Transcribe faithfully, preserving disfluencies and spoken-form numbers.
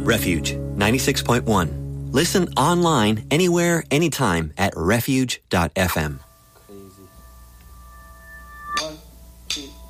Refuge, ninety-six point one. Listen online, anywhere, anytime at refuge dot f m. Crazy. One, two.